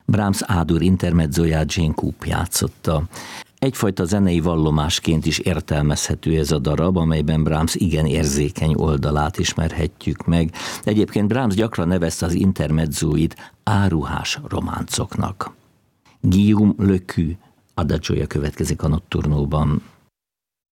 Brahms A-dur intermezzóját Jane Coop játszotta. Egyfajta zenei vallomásként is értelmezhető ez a darab, amelyben Brahms igen érzékeny oldalát ismerhetjük meg. Egyébként Brahms gyakran nevezte az intermezzóit áruhás románcoknak. Guillaume Lecue adagiója következik a Nocturnóban.